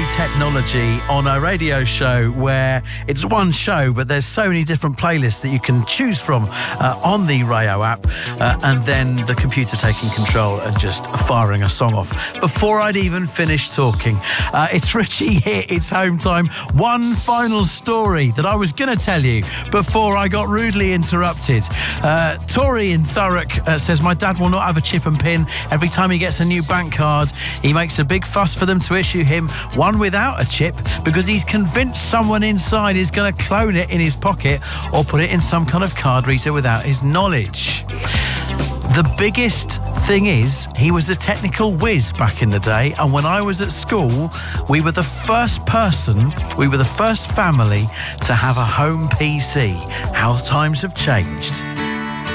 technology on a radio show where it's one show, but there's so many different playlists that you can choose from on the Rayo app, and then the computer taking control and just firing a song off. Before I'd even finished talking, it's Richie here, it's home time. One final story that I was going to tell you before I got rudely interrupted. Tori in Thurrock says, my dad will not have a chip and pin. Every time he gets a new bank card, he makes a big fuss for them to issue him one without a chip because he's convinced someone inside is going to clone it in his pocket or put it in some kind of card reader without his knowledge. The biggest thing is, he was a technical whiz back in the day, and when I was at school, we were the first family to have a home PC. How times have changed.